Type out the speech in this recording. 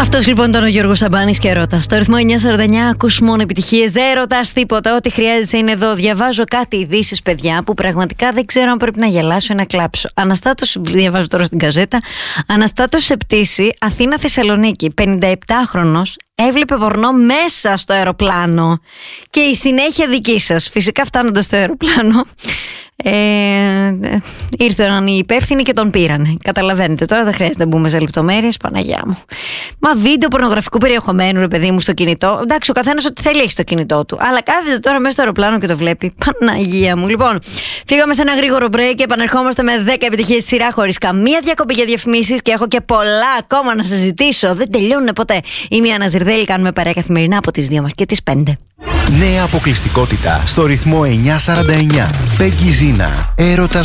Αυτός λοιπόν ήταν ο Γιώργος Σαμπάνης και Έρωτα. Στο ρυθμό 949 ακούς μόνο επιτυχίες. Δεν ρωτάς τίποτα. Ό,τι χρειάζεσαι είναι εδώ. Διαβάζω κάτι ειδήσεις, παιδιά, που πραγματικά δεν ξέρω αν πρέπει να γελάσω ή να κλάψω. Αναστάτωση, διαβάζω τώρα στην καζέτα. Αναστάτωση σε πτήση Αθήνα-Θεσσαλονίκη. 57χρονος έβλεπε πορνό μέσα στο αεροπλάνο. Και η συνέχεια δική σας. Φυσικά φτάνοντας στο αεροπλάνο. Ήρθαν οι υπεύθυνοι και τον πήρανε. Καταλαβαίνετε, τώρα δεν χρειάζεται να μπούμε σε λεπτομέρειες, Παναγιά μου. Μα βίντεο πορνογραφικού περιεχομένου, ρε παιδί μου, στο κινητό. Εντάξει, ο καθένας ό,τι θέλει έχει στο κινητό του. Αλλά κάθεται τώρα μέσα στο αεροπλάνο και το βλέπει. Παναγία μου. Λοιπόν, φύγαμε σε ένα γρήγορο break και επανερχόμαστε με 10 επιτυχίες σειρά χωρίς καμία διακοπή για διαφημίσεις. Και έχω και πολλά ακόμα να σας ζητήσω. Δεν τελειώνουν ποτέ. Είμαι η Άννα Ζιρδέλη, κάνουμε παρέα καθημερινά από τις 2 μέχρι και τις 5. Νέα αποκλειστικότητα στο ρυθμό 949. Πέγγι Ζίνα. Έρωτας